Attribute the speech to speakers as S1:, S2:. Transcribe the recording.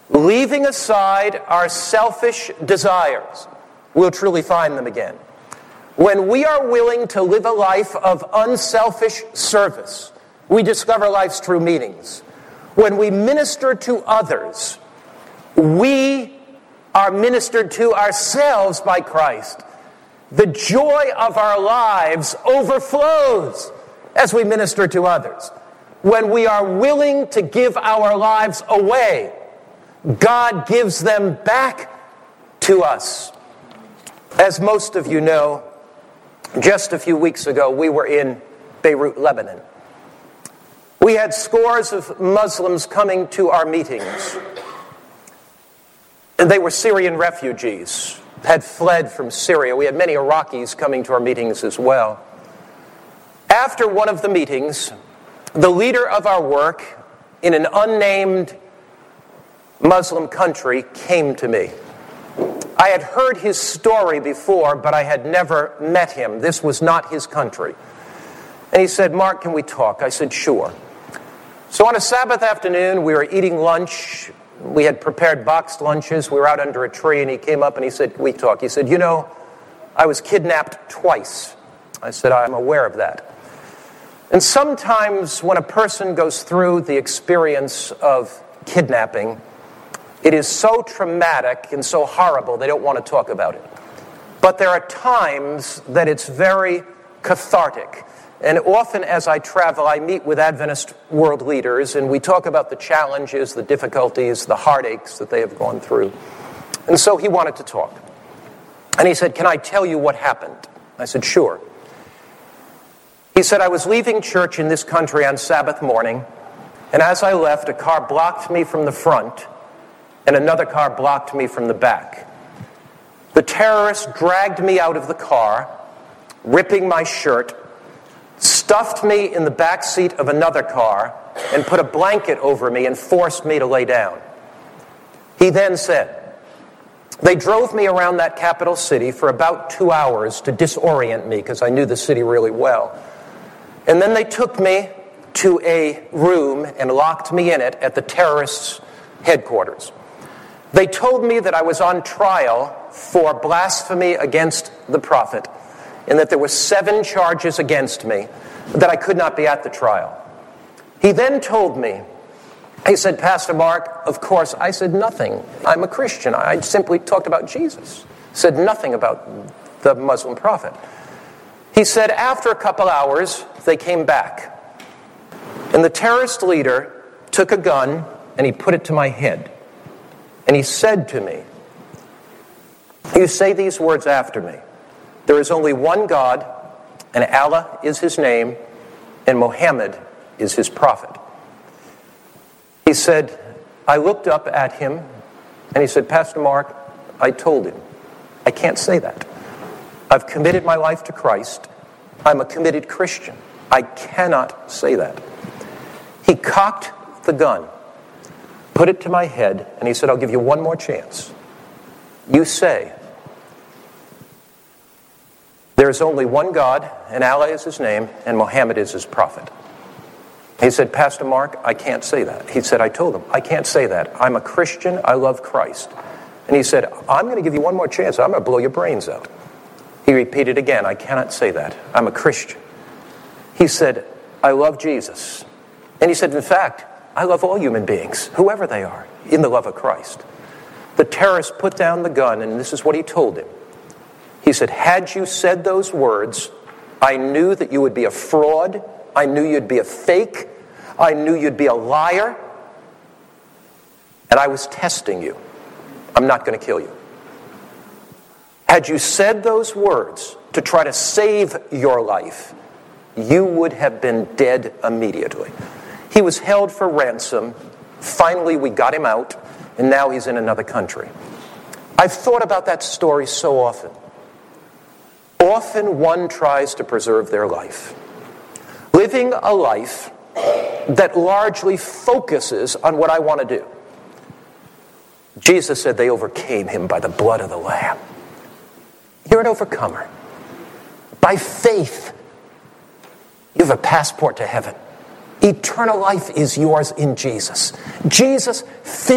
S1: leaving aside our selfish desires, we'll truly find them again. When we are willing to live a life of unselfish service, we discover life's true meanings. When we minister to others, we are ministered to ourselves by Christ. The joy of our lives overflows as we minister to others. When we are willing to give our lives away, God gives them back to us. As most of you know, just a few weeks ago, we were in Beirut, Lebanon. We had scores of Muslims coming to our meetings. And they were Syrian refugees, had fled from Syria. We had many Iraqis coming to our meetings as well. After one of the meetings, the leader of our work in an unnamed Muslim country came to me. I had heard his story before, but I had never met him. This was not his country. And he said, "Mark, can we talk?" I said, "Sure." So on a Sabbath afternoon, we were eating lunch. We had prepared boxed lunches. We were out under a tree, and he came up and he said, "Can we talk?" He said, "You know, I was kidnapped twice." I said, "I'm aware of that." And sometimes when a person goes through the experience of kidnapping, it is so traumatic and so horrible they don't want to talk about it. But there are times that it's very cathartic. And often as I travel, I meet with Adventist world leaders, and we talk about the challenges, the difficulties, the heartaches that they have gone through. And so he wanted to talk. And he said, "Can I tell you what happened?" I said, "Sure." He said, "I was leaving church in this country on Sabbath morning, and as I left, a car blocked me from the front, and another car blocked me from the back. The terrorists dragged me out of the car, ripping my shirt, stuffed me in the back seat of another car, and put a blanket over me and forced me to lay down." He then said, "They drove me around that capital city for about 2 hours to disorient me because I knew the city really well. And then they took me to a room and locked me in it at the terrorists' headquarters. They told me that I was on trial for blasphemy against the prophet and that there were 7 charges against me, that I could not be at the trial. He then told me," he said, "Pastor Mark, of course," I said, "Nothing. I'm a Christian. I simply talked about Jesus." Said nothing about the Muslim prophet. He said, "After a couple hours, they came back. And the terrorist leader took a gun and he put it to my head. And he said to me, 'You say these words after me. There is only one God, and Allah is his name, and Muhammad is his prophet.'" He said, "I looked up at him, and he said, 'Pastor Mark,' I told him, 'I can't say that. I've committed my life to Christ. I'm a committed Christian. I cannot say that.' He cocked the gun, put it to my head, and he said, 'I'll give you one more chance. You say, there is only one God, and Allah is his name, and Muhammad is his prophet.' He said, 'Pastor Mark, I can't say that.' He said, I told him, 'I can't say that. I'm a Christian. I love Christ.' And he said, 'I'm going to give you one more chance. I'm going to blow your brains out.' He repeated again, 'I cannot say that. I'm a Christian.' He said, 'I love Jesus.' And he said, 'In fact, I love all human beings, whoever they are, in the love of Christ.' The terrorist put down the gun, and this is what he told him. He said, 'Had you said those words, I knew that you would be a fraud. I knew you'd be a fake. I knew you'd be a liar. And I was testing you. I'm not going to kill you. Had you said those words to try to save your life, you would have been dead immediately.' He was held for ransom. Finally, we got him out, and now he's in another country. I've thought about that story so often. Often one tries to preserve their life, living a life that largely focuses on what I want to do. Jesus said they overcame him by the blood of the Lamb. You're an overcomer. By faith, you have a passport to heaven. Eternal life is yours in Jesus. Jesus finished